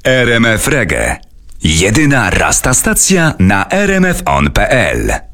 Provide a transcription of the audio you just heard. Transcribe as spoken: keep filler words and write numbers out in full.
R M F Reggae. Jedyna rasta stacja na r m f on kropka p l.